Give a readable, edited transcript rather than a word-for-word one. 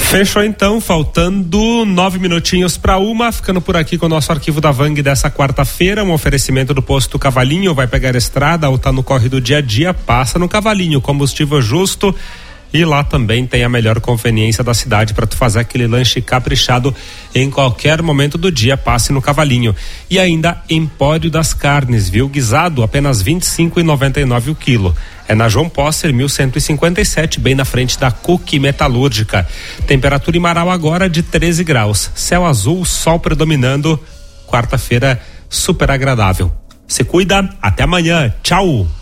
Fechou então, faltando 9 minutinhos para 1, ficando por aqui com o nosso arquivo da Vang dessa quarta-feira, um oferecimento do posto Cavalinho. Vai pegar a estrada ou tá no corre do dia a dia, passa no Cavalinho, combustível justo. E lá também tem a melhor conveniência da cidade para tu fazer aquele lanche caprichado em qualquer momento do dia, passe no Cavalinho. E ainda Empório das Carnes, viu? Guisado, apenas R$25,99 o quilo. É na João Posser, 1157, bem na frente da Cook Metalúrgica. Temperatura em Marau agora de 13 graus. Céu azul, sol predominando. Quarta-feira super agradável. Se cuida, até amanhã. Tchau!